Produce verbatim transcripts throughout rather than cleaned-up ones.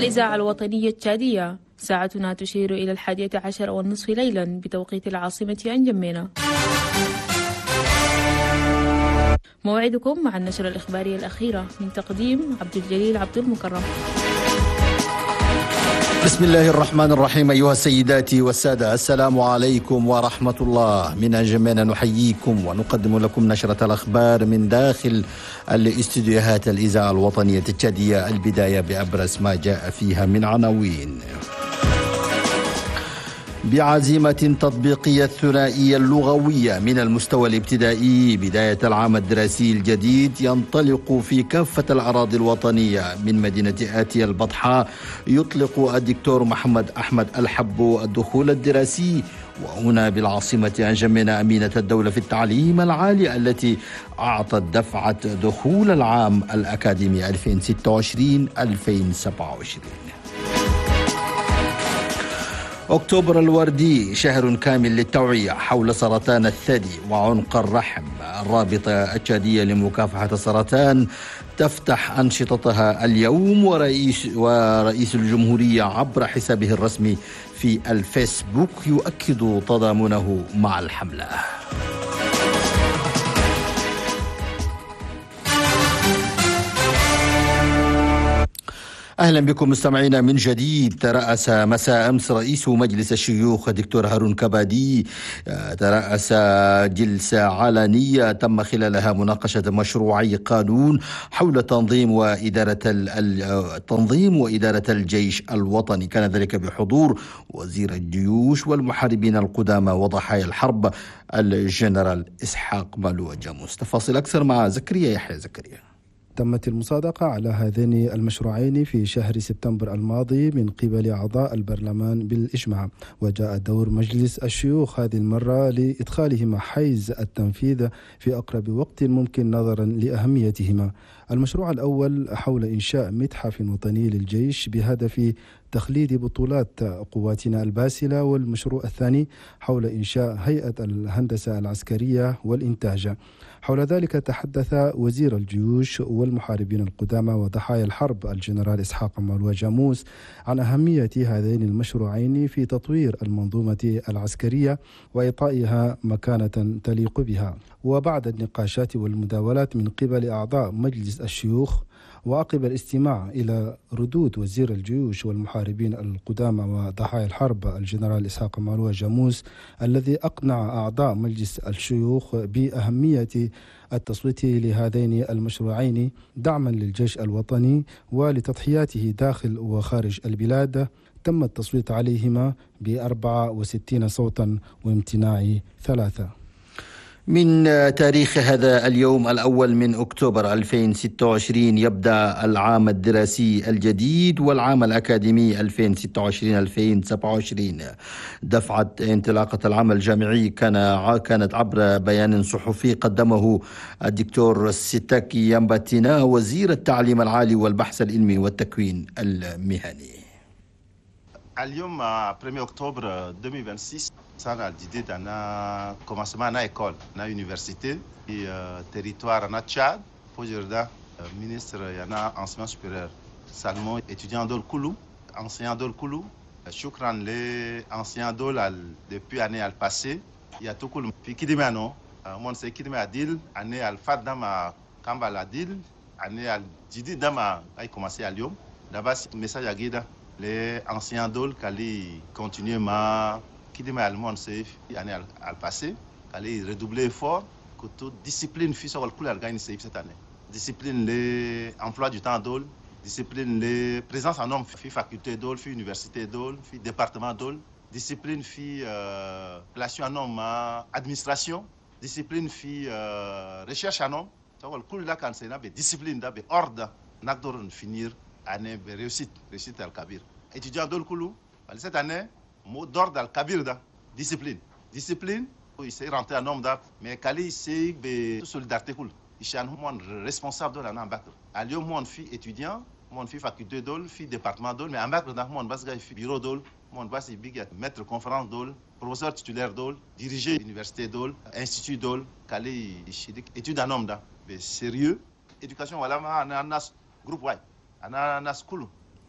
الإذاعة الوطنية التشادية، ساعتنا تشير إلى الحادية عشر والنصف ليلا بتوقيت العاصمة أنجمينا. موعدكم مع النشرة الإخبارية الأخيرة من تقديم عبد الجليل عبد المكرم. بسم الله الرحمن الرحيم. أيها السيدات والسادة، السلام عليكم ورحمة الله. من أنجمينا نحييكم ونقدم لكم نشرة الأخبار من داخل الاستديوهات الإذاعة الوطنية التشادية. البداية بأبرز ما جاء فيها من عناوين. بعزيمة تطبيقية ثنائية اللغوية من المستوى الابتدائي، بداية العام الدراسي الجديد ينطلق في كافة الأراضي الوطنية. من مدينة آتية البطحاء يطلق الدكتور محمد أحمد الحب الدخول الدراسي، وهنا بالعاصمة أنجمينا أمينة الدولة في التعليم العالي التي أعطت دفعة دخول العام الأكاديمي ألفين وستة وعشرين ألفين وسبعة وعشرين. أكتوبر الوردي شهر كامل للتوعية حول سرطان الثدي وعنق الرحم. الرابطة التشادية لمكافحة السرطان تفتح أنشطتها اليوم، ورئيس, ورئيس الجمهورية عبر حسابه الرسمي في الفيسبوك يؤكد تضامنه مع الحملة. أهلا بكم مستمعينا من جديد. ترأس مساء أمس رئيس مجلس الشيوخ الدكتور هارون كبادي ترأس جلسة علنية تم خلالها مناقشة مشروعي قانون حول تنظيم وإدارة التنظيم وإدارة الجيش الوطني. كان ذلك بحضور وزير الجيوش والمحاربين القدامى وضحايا الحرب الجنرال إسحاق مالو جاموس. تفاصيل أكثر مع زكريا يحيى. زكريا. تمت المصادقة على هذين المشروعين في شهر سبتمبر الماضي من قبل أعضاء البرلمان بالإجماع، وجاء دور مجلس الشيوخ هذه المرة لإدخالهما حيز التنفيذ في أقرب وقت ممكن نظرا لأهميتهما. المشروع الأول حول إنشاء متحف وطني للجيش بهدف تخليد بطولات قواتنا الباسلة، والمشروع الثاني حول إنشاء هيئة الهندسة العسكرية والإنتاج. حول ذلك تحدث وزير الجيوش والمحاربين القدامى وضحايا الحرب الجنرال إسحاق مالو جاموس عن أهمية هذين المشروعين في تطوير المنظومة العسكرية وإعطائها مكانة تليق بها. وبعد النقاشات والمداولات من قبل أعضاء مجلس الشيوخ وعقب الاستماع إلى ردود وزير الجيوش والمحاربين القدامى وضحايا الحرب الجنرال إسحاق مالو جاموس الذي أقنع أعضاء مجلس الشيوخ بأهمية التصويت لهذين المشروعين دعما للجيش الوطني ولتضحياته داخل وخارج البلاد، تم التصويت عليهما بأربعة وستين صوتا وامتناع ثلاثة. من تاريخ هذا اليوم الأول من أكتوبر ألفين وستة وعشرين يبدأ العام الدراسي الجديد والعام الأكاديمي ألفين وستة وعشرين ألفين وسبعة وعشرين. دفعة انطلاقة العام الجامعي كان كانت عبر بيان صحفي قدمه الدكتور ستاكي يامباتينا وزير التعليم العالي والبحث العلمي والتكوين المهني. اليوم premier octobre deux mille vingt-six sana l'idée d'un commencement à école à université et territoire na Tchad pour dire ministre yana enseignement supérieur Salmon étudiant dol Koulou enseignant dol Koulou shukran les enseignants dol depuis année al passé il y a tout Koulou puis qui dit maintenant mon c'est qui dit adil année al fadama kambal adil année al didi dama a commencé à Lyon d'abord message à guide les anciens dol qui continuent ma qui dit mal monde c'est année al passé qui redoubler effort que toute discipline fut sur le coup organisé cette année discipline les emploi du temps dol discipline les présence en nombre fi faculté dol fi université dol fi département dol discipline fi euh, relation en nombre administration discipline fi euh, recherche en nombre sur le coup là quand c'est là discipline là ordre n'a pas finir année de réussite, réussite al-Kabir. Étudiant de l'Koulou, cette année, mot d'ordre al-Kabir, discipline. Discipline, il s'est rentré un nombre d'art, mais Kali, c'est de solidarité. Il est un responsable de la Nambac. À Lyon, mon fils étudiant, mon fils faculté d'ol, fils département d'ol, mais en bac, mon bas bureau d'ol, mon bas big maître conférence d'ol, professeur titulaire d'ol, diriger université d'ol, institut d'ol, Kali, étude un nombre d'art. Mais sérieux, éducation, voilà, on a un groupe, ouais. ana na school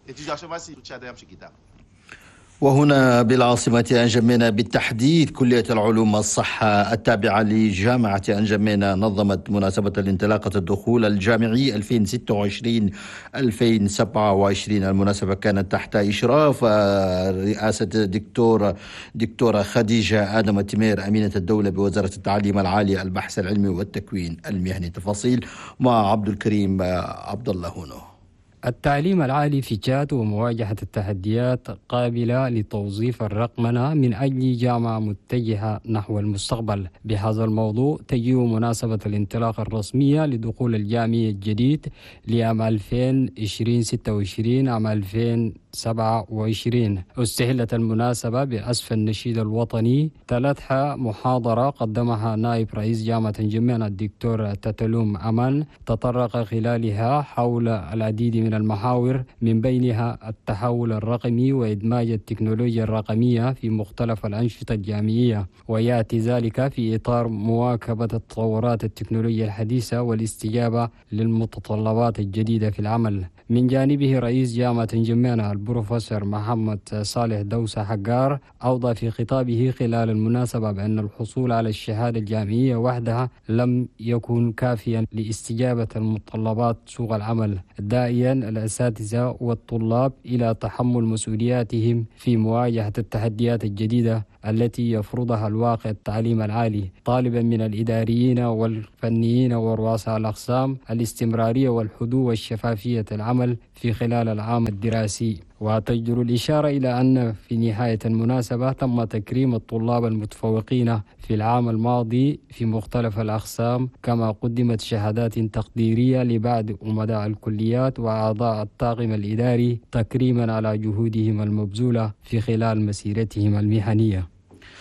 وهنا بالعاصمة أنجمينا بالتحديد كلية العلوم والصحة التابعة لجامعة أنجمينا نظمت مناسبة الانطلاقة الدخول الجامعي ألفين وستة وعشرين ألفين وسبعة وعشرين. المناسبة كانت تحت إشراف رئاسة دكتورة دكتورة خديجة آدم التمير أمينة الدولة بوزارة التعليم العالي البحث العلمي والتكوين المهني. تفاصيل مع عبد الكريم عبد الله هونو. التعليم العالي في تشاد ومواجهة التحديات قابلة لتوظيف الرقمنة من أجل جامعة متجهة نحو المستقبل. بهذا الموضوع تجيء مناسبة الانطلاقة الرسمية لدخول الجامعي الجديد لعام ألفين وستة وعشرين عام ألفين وسبعة وعشرين. استهلت المناسبة بأسف النشيد الوطني، تلتها محاضرة قدمها نائب رئيس جامعة أنجمينا الدكتور تتلوم أمان، تطرق خلالها حول العديد من المحاور من بينها التحول الرقمي وإدماج التكنولوجيا الرقمية في مختلف الأنشطة الجامعية، ويأتي ذلك في إطار مواكبة التطورات التكنولوجيا الحديثة والاستجابة للمتطلبات الجديدة في العمل. من جانبه رئيس جامعة أنجمينا البروفيسور محمد صالح دوسة حقار أوضى في خطابه خلال المناسبة بأن الحصول على الشهادة الجامعية وحدها لم يكن كافيا لاستجابة المتطلبات سوق العمل، داعيا الأساتذة والطلاب إلى تحمل مسؤولياتهم في مواجهة التحديات الجديدة التي يفرضها الواقع التعليم العالي، طالبا من الإداريين والفنيين ورؤساء الأقسام الاستمرارية والحضور والشفافية العمل في خلال العام الدراسي. وتجدر الإشارة إلى أن في نهاية المناسبة تم تكريم الطلاب المتفوقين في العام الماضي في مختلف الأقسام، كما قدمت شهادات تقديرية لبعض أمناء الكليات وأعضاء الطاقم الإداري تكريما على جهودهم المبذولة في خلال مسيرتهم المهنية.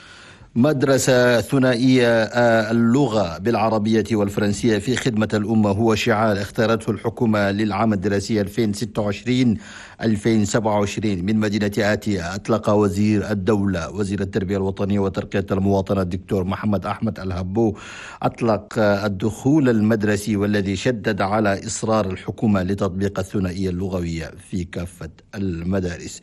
مدرسة ثنائية اللغة بالعربية والفرنسية في خدمة الأمة هو شعار اختارته الحكومة للعام الدراسي ألفين وستة وعشرين ألفين وسبعة وعشرين من مدينة آتية. أطلق وزير الدولة وزير التربية الوطنية وترقية المواطنة الدكتور محمد أحمد الهبو أطلق الدخول المدرسي، والذي شدد على إصرار الحكومة لتطبيق الثنائية اللغوية في كافة المدارس.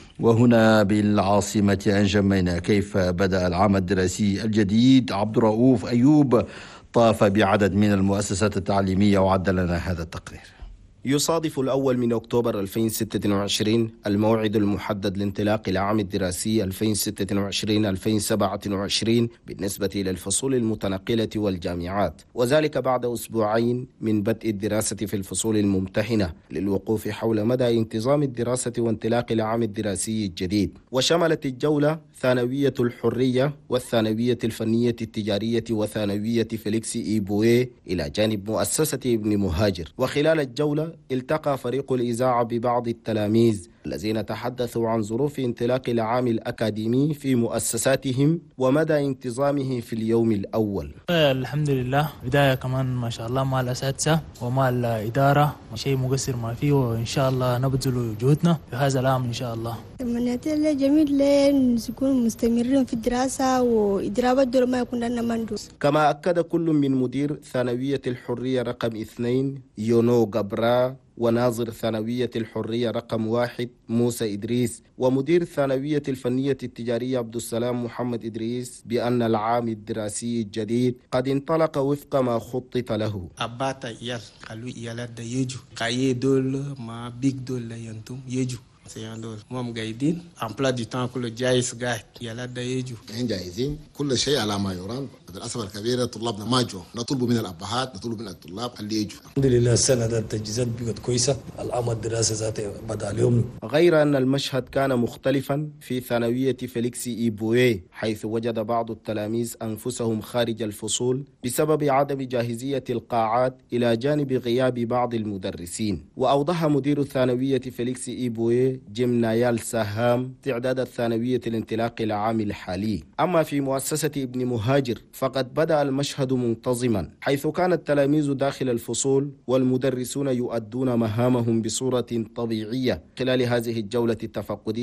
وهنا بالعاصمة أنجمينا كيف بدأ العام الدراسي الجديد؟ عبد الرؤوف أيوب طاف بعدد من المؤسسات التعليمية وعد لنا هذا التقرير. يصادف الأول من أكتوبر ألفين وستة وعشرين الموعد المحدد لانطلاق العام الدراسي ألفين وستة وعشرين ألفين وسبعة وعشرين بالنسبة إلى الفصول المتنقلة والجامعات، وذلك بعد أسبوعين من بدء الدراسة في الفصول الممتحنة للوقوف حول مدى انتظام الدراسة وانطلاق العام الدراسي الجديد. وشملت الجولة ثانوية الحرية والثانوية الفنية التجارية وثانوية فيليكس إيبويه إلى جانب مؤسسة ابن مهاجر. وخلال الجولة التقى فريق الإذاعة ببعض التلاميذ الذين تحدثوا عن ظروف انطلاق العام الأكاديمي في مؤسساتهم ومدى انتظامه في اليوم الأول. الحمد لله، بداية كمان ما شاء الله مع الأساتذة ومع الإدارة، شيء مقصر ما فيه، وإن شاء الله نبذل جهودنا في هذا العام إن شاء الله. تمنيت له جميل لين نكون مستمرين في الدراسة وإدراء الدور ما يكون لنا مندوس. كما أكد كل من مدير ثانوية الحرية رقم اثنين يونو جبرا وناظر ثانوية الحرية رقم واحد موسى إدريس ومدير الثانوية الفنية التجارية عبد السلام محمد إدريس بأن العام الدراسي الجديد قد انطلق وفق ما خطط له. أباتا يال قالوا يالا دا يجو كاي دول ما بيك دول ينتم يجو سياندول موم جايدين امبلا دي تان كل جايز جاي يلا دا يجو احنا جاهزين كل شيء على ما يرام. للاسف الكبير طلابنا ما جو، نطلب من الابهات نطلب من الطلاب اللي يجوا. الحمد لله السنه ده التجهيزات بقت كويسه، العام الدراسي ذاته بدا اليوم. غير ان المشهد كان مختلفا في ثانويه فيليكس إيبويه، حيث وجد بعض التلاميذ انفسهم خارج الفصول بسبب عدم جاهزيه القاعات الى جانب غياب بعض المدرسين. واوضح مدير الثانويه فيليكس إيبويه جيم نايال سهام تعداد الثانوية الانطلاق العام الحالي. أما في مؤسسة ابن مهاجر فقد بدأ المشهد منتظما، حيث كان التلاميذ داخل الفصول والمدرسون يؤدون مهامهم بصورة طبيعية. خلال هذه الجولة التفقدية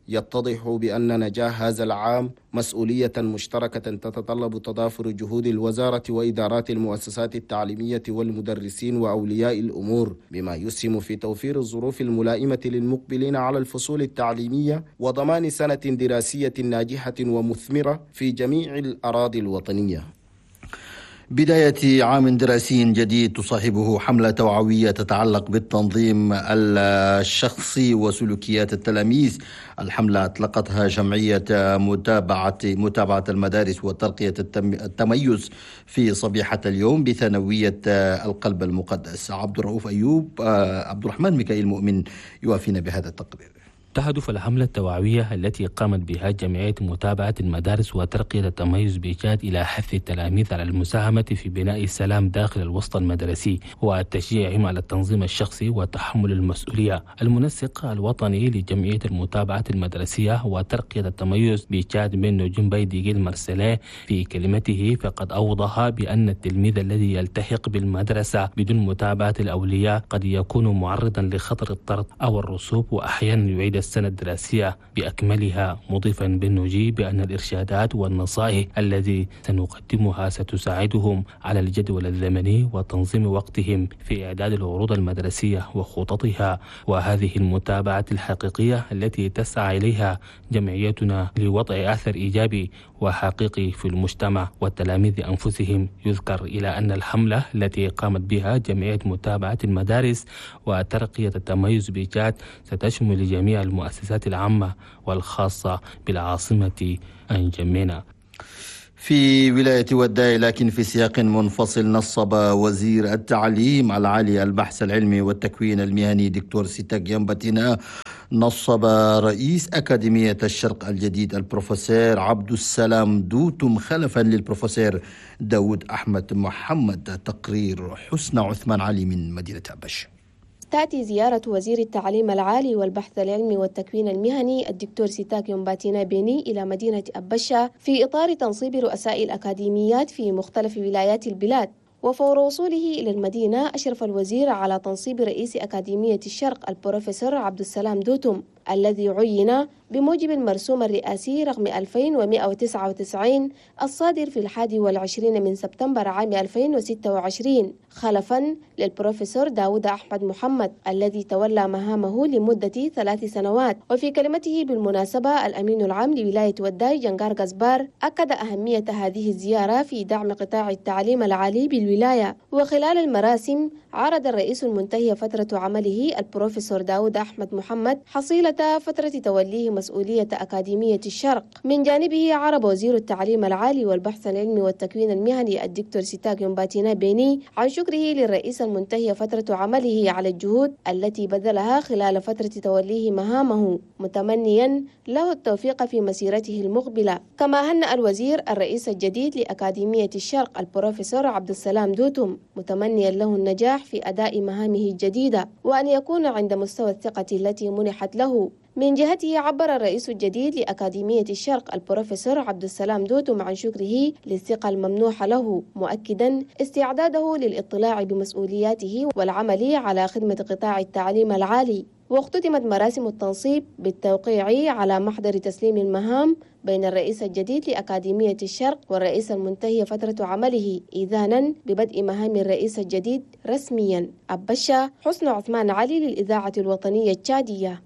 يتضح بأن نجاح هذا العام مسؤولية مشتركة تتطلب تضافر جهود الوزارة وإدارات المؤسسات التعليمية والمدرسين وأولياء الأمور، بما يسهم في توفير الظروف الملائمة للمقبلين على الفصول التعليمية وضمان سنة دراسية ناجحة ومثمرة في جميع الأراضي الوطنية. بداية عام دراسي جديد تصاحبه حملة توعوية تتعلق بالتنظيم الشخصي وسلوكيات التلاميذ. الحملة أطلقتها جمعية متابعة متابعة المدارس وترقية التميز في صبيحة اليوم بثانوية القلب المقدس. عبد الرؤوف أيوب عبد الرحمن ميكائيل مؤمن يوافينا بهذا التقرير. تهدف الحملة التوعوية التي قامت بها جمعية متابعة المدارس وترقية التميز بإيجاد إلى حث التلاميذ على المساهمة في بناء السلام داخل الوسط المدرسي وتشجيعهم على التنظيم الشخصي وتحمل المسؤولية. المنسق الوطني لجمعية المتابعة المدرسية وترقية التميز بإيجاد بن جنبي ديجيل مرسلة في كلمته فقد أوضح بأن التلميذ الذي يلتحق بالمدرسة بدون متابعة الأولياء قد يكون معرضا لخطر الطرد أو الرسوب وأحيانا يعيد السنة الدراسية بأكملها، مضيفا بالنجي بأن الإرشادات والنصائح التي سنقدمها ستساعدهم على الجدول الزمني وتنظيم وقتهم في إعداد العروض المدرسية وخططها، وهذه المتابعة الحقيقية التي تسعى إليها جمعيتنا لوضع أثر إيجابي وحقيقي في المجتمع والتلاميذ أنفسهم. يذكر إلى أن الحملة التي قامت بها جمعية متابعة المدارس وترقية التميز بإيجاد ستشمل جميع المؤسسات العامة والخاصة بالعاصمة أنجمينا. في ولاية وداي لكن في سياق منفصل، نصب وزير التعليم العالي البحث العلمي والتكوين المهني دكتور سيتاك يمبتنا نصب رئيس أكاديمية الشرق الجديد البروفيسور عبد السلام دوتم خلفا للبروفيسور داود أحمد محمد. تقرير حسنى عثمان علي من مدينة أبش. تأتي زيارة وزير التعليم العالي والبحث العلمي والتكوين المهني الدكتور سيتاك يمباتينا بيني إلى مدينة أبشة في إطار تنصيب رؤساء الأكاديميات في مختلف ولايات البلاد. وفور وصوله إلى المدينة أشرف الوزير على تنصيب رئيس أكاديمية الشرق البروفيسور عبد السلام دوتم الذي عين بموجب المرسوم الرئاسي رقم ألفين ومئة وتسعة وتسعين الصادر في الحادي والعشرين من سبتمبر عام ألفين وستة وعشرين خلفا للبروفيسور داود أحمد محمد الذي تولى مهامه لمدة ثلاث سنوات. وفي كلمته بالمناسبة الأمين العام لولاية وداي جنغار غزبار أكد أهمية هذه الزيارة في دعم قطاع التعليم العالي بالولاية. وخلال المراسم عرض الرئيس المنتهي فترة عمله البروفيسور داود أحمد محمد حصيلة فترة توليه مسؤولية أكاديمية الشرق. من جانبه عرب وزير التعليم العالي والبحث العلمي والتكوين المهني الدكتور سيتاك يمباتينا بيني عن شكره للرئيس المنتهي فترة عمله على الجهود التي بذلها خلال فترة توليه مهامه، متمنيا له التوفيق في مسيرته المقبلة. كما هنأ الوزير الرئيس الجديد لأكاديمية الشرق البروفيسور عبد السلام دوتم متمنيا له النجاح في أداء مهامه الجديدة وأن يكون عند مستوى الثقة التي منحت له. من جهته عبر الرئيس الجديد لأكاديمية الشرق البروفيسور عبد السلام دوتم عن شكره للثقة الممنوحة له، مؤكدا استعداده للاطلاع بمسؤولياته والعمل على خدمة قطاع التعليم العالي. واختتمت مراسم التنصيب بالتوقيع على محضر تسليم المهام بين الرئيس الجديد لأكاديمية الشرق والرئيس المنتهي فترة عمله، إذانا ببدء مهام الرئيس الجديد رسميا. أبشة حسن عثمان علي للإذاعة الوطنية التشادية.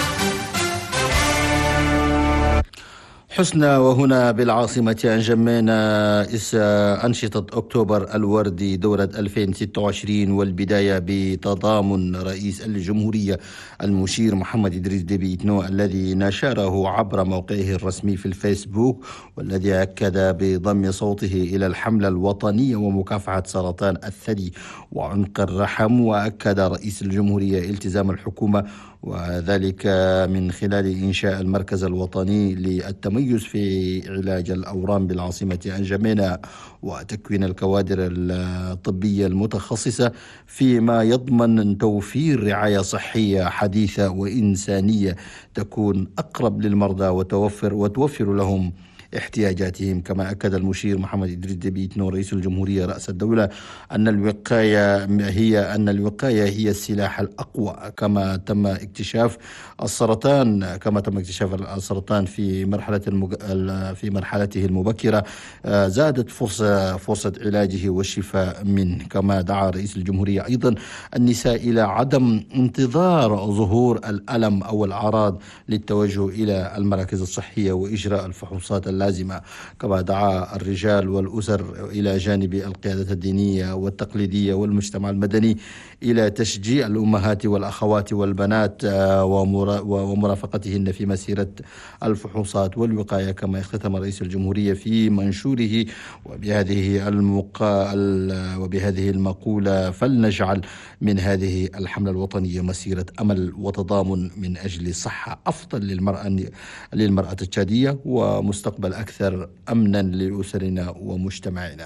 حسنى. وهنا بالعاصمة أنجمينا أنشطة أكتوبر الوردي دورة ألفين وستة وعشرين والبداية بتضامن رئيس الجمهورية المشير محمد إدريس ديبي إتنو الذي نشره عبر موقعه الرسمي في الفيسبوك، والذي أكد بضم صوته إلى الحملة الوطنية ومكافحة سرطان الثدي وعنق الرحم. وأكد رئيس الجمهورية التزام الحكومة وذلك من خلال إنشاء المركز الوطني للتميز في علاج الأورام بالعاصمة أنجمينا وتكوين الكوادر الطبية المتخصصة فيما يضمن توفير رعاية صحية حديثة وإنسانية تكون أقرب للمرضى وتوفر وتوفر لهم احتياجاتهم. كما أكد المشير محمد إدريس ديبي إتنو رئيس الجمهورية رأس الدولة أن الوقاية هي أن الوقاية هي السلاح الأقوى. كما تم اكتشاف السرطان كما تم اكتشاف السرطان في مرحلة المج... في مرحلته المبكرة، زادت فرصة فرصة علاجه والشفاء منه. كما دعا رئيس الجمهورية أيضا النساء إلى عدم انتظار ظهور الألم أو الأعراض للتوجه إلى المراكز الصحية وإجراء الفحوصات اللازمة. كما دعا الرجال والأسر إلى جانب القيادة الدينية والتقليدية والمجتمع المدني إلى تشجيع الأمهات والأخوات والبنات ومرافقتهن في مسيرة الفحوصات والوقاية. كما اختتم رئيس الجمهورية في منشوره وبهذه المقا... وبهذه المقولة: فلنجعل من هذه الحملة الوطنية مسيرة أمل وتضامن من أجل صحة أفضل للمرأة للمرأة التشادية ومستقبل أكثر أمنا لأسرنا ومجتمعنا.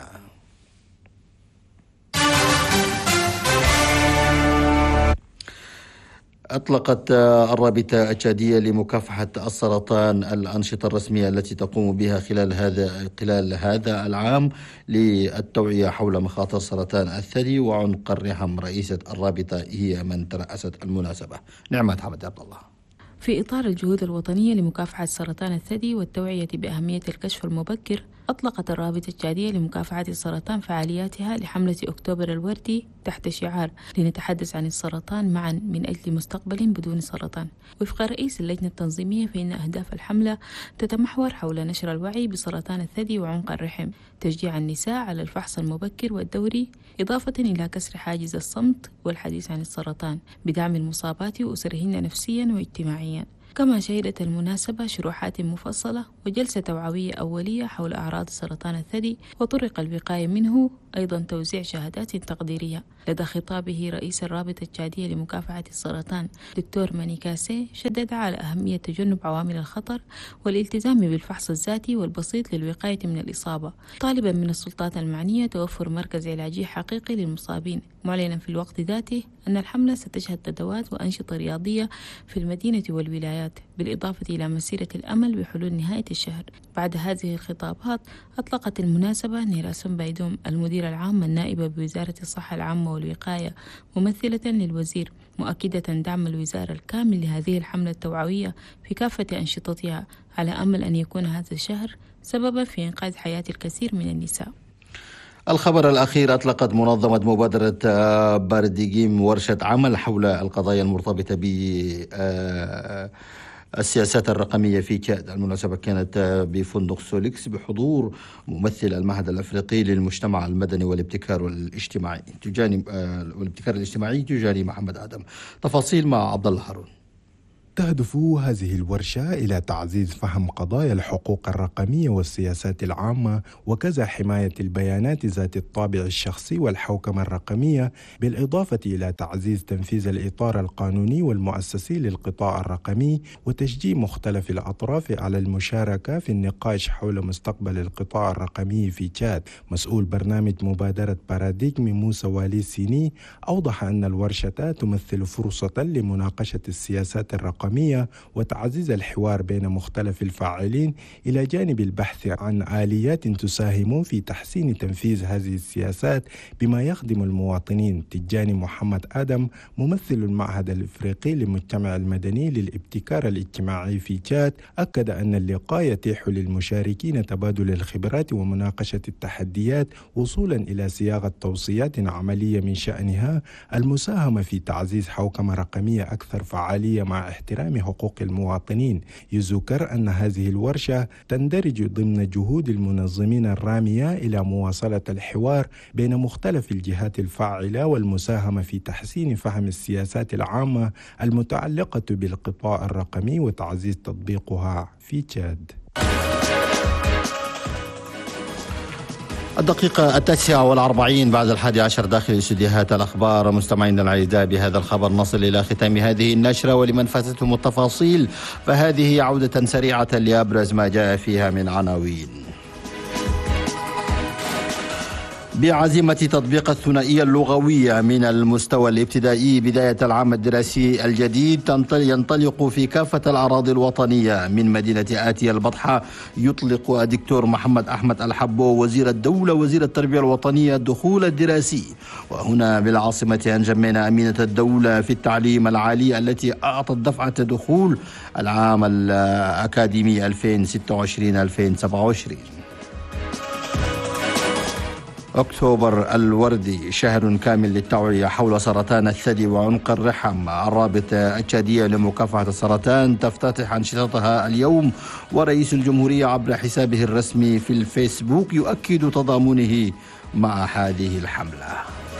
أطلقت الرابطة التشادية لمكافحة السرطان الأنشطة الرسمية التي تقوم بها خلال هذا خلال هذا العام للتوعية حول مخاطر سرطان الثدي وعنق الرحم. رئيسة الرابطة هي من ترأست المناسبة، نعمة حمد عبد الله. في إطار الجهود الوطنية لمكافحة سرطان الثدي والتوعية بأهمية الكشف المبكر، أطلقت الرابطة التشادية لمكافحة السرطان فعالياتها لحملة أكتوبر الوردي تحت شعار لنتحدث عن السرطان معا من أجل مستقبل بدون سرطان. وفق رئيس اللجنة التنظيمية فإن أهداف الحملة تتمحور حول نشر الوعي بسرطان الثدي وعنق الرحم، تشجيع النساء على الفحص المبكر والدوري، إضافة إلى كسر حاجز الصمت والحديث عن السرطان بدعم المصابات وأسرهن نفسيا واجتماعيا. كما شهدت المناسبة شروحات مفصلة وجلسة توعوية أولية حول أعراض سرطان الثدي وطرق الوقاية منه، أيضا توزيع شهادات تقديرية. لدى خطابه رئيس الرابطة التشادية لمكافحة السرطان دكتور مانيكاسي شدد على أهمية تجنب عوامل الخطر والالتزام بالفحص الذاتي والبسيط للوقاية من الإصابة، طالبا من السلطات المعنية توفر مركز علاجي حقيقي للمصابين، معلنا في الوقت ذاته أن الحملة ستشهد ندوات وأنشطة رياضية في المدينة والولايات، بالإضافة إلى مسيرة الأمل بحلول نهاية الشهر. بعد هذه الخطابات أطلقت المناسبة نيراسون بايدوم المديرة العامة النائبة بوزارة الصحة العامة والوقاية ممثلة للوزير، مؤكدة دعم الوزارة الكامل لهذه الحملة التوعوية في كافة أنشطتها، على أمل أن يكون هذا الشهر سببا في إنقاذ حياة الكثير من النساء. الخبر الأخير: أطلقت منظمة مبادرة بارديجيم ورشة عمل حول القضايا المرتبطة ب السياسات الرقمية في تشاد. المناسبة كانت بفندق سوليكس بحضور ممثل المعهد الأفريقي للمجتمع المدني والابتكار الاجتماعي تجاني والابتكار الاجتماعي تجاني محمد آدم. تفاصيل مع عبد الله هارون. تهدف هذه الورشة إلى تعزيز فهم قضايا الحقوق الرقمية والسياسات العامة، وكذا حماية البيانات ذات الطابع الشخصي والحوكمة الرقمية، بالإضافة إلى تعزيز تنفيذ الإطار القانوني والمؤسسي للقطاع الرقمي، وتشجيع مختلف الأطراف على المشاركة في النقاش حول مستقبل القطاع الرقمي في تشاد. مسؤول برنامج مبادرة باراديجم موسى والي سيني أوضح أن الورشة تمثل فرصة لمناقشة السياسات الرقمية وتعزيز الحوار بين مختلف الفاعلين، إلى جانب البحث عن آليات تساهم في تحسين تنفيذ هذه السياسات بما يخدم المواطنين. تجاني محمد آدم ممثل المعهد الإفريقي للمجتمع المدني للابتكار الاجتماعي في تشاد أكد أن اللقاء يتيح للمشاركين تبادل الخبرات ومناقشة التحديات وصولا إلى صياغة توصيات عملية من شأنها المساهمة في تعزيز حوكمة رقمية أكثر فعالية مع احترام حقوق المواطنين. يذكر أن هذه الورشة تندرج ضمن جهود المنظمين الرامية إلى مواصلة الحوار بين مختلف الجهات الفاعلة والمساهمة في تحسين فهم السياسات العامة المتعلقة بالقطاع الرقمي وتعزيز تطبيقها في تشاد. الدقيقة التاسعة والأربعين بعد الحادي عشر داخل استديوهات الأخبار. مستمعينا الأعزاء، بهذا الخبر نصل إلى ختام هذه النشرة، ولمن فاتتهم التفاصيل فهذه عودة سريعة لأبرز ما جاء فيها من عناوين. بعزيمة تطبيق الثنائية اللغوية من المستوى الابتدائي بداية العام الدراسي الجديد ينطلق في كافة الأراضي الوطنية من مدينة آتية البطحة. يطلق الدكتور محمد أحمد الحبو وزير الدولة وزير التربية الوطنية الدخول الدراسي. وهنا بالعاصمة أنجمينا أمينة الدولة في التعليم العالي التي أعطت دفعة دخول العام الأكاديمي ألفين وستة وعشرين ألفين وسبعة وعشرين. أكتوبر الوردي شهر كامل للتوعية حول سرطان الثدي وعنق الرحم. الرابطة التشادية لمكافحة السرطان تفتتح أنشطتها اليوم، ورئيس الجمهورية عبر حسابه الرسمي في الفيسبوك يؤكد تضامنه مع هذه الحملة.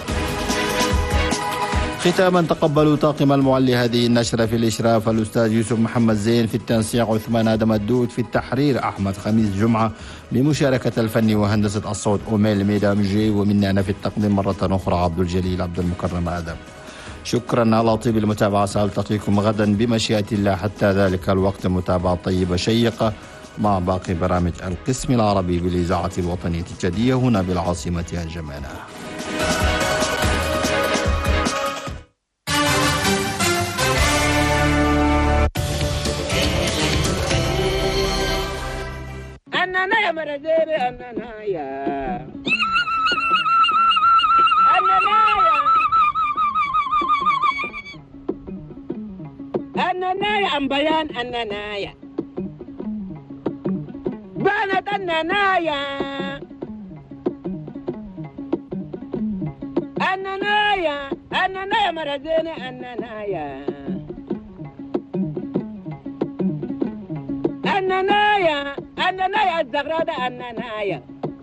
ختاما تقبلوا طاقم المعلي هذه النشرة في الإشراف الأستاذ يوسف محمد زين، في التنسيق عثمان آدم الدود، في التحرير أحمد خميس جمعة، لمشاركة الفني وهندسة الصوت أوميل ميدام جي، ومني أنا في التقديم مرة أخرى عبد الجليل عبد المكرم آدم. شكرا على طيب المتابعة، سألتقيكم غدا بمشيئة الله. حتى ذلك الوقت متابعة طيبة شيقة مع باقي برامج القسم العربي بالإذاعة الوطنية الجديدة هنا بالعاصمة الجمانة. أننا يا مرزيري أننا يا أننا يا أننا يا أم بيان أننا يا بانت أننا يا أننا يا أننا يا مرزيري أننا يا أننا يا أننا يا الزغرادة أننا يا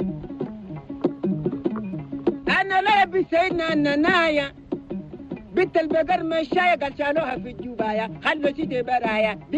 أننا يا بسيدنا أننا يا بنت البقر مشاية قال شالوها في الجوباية خلوا سيدي برايا.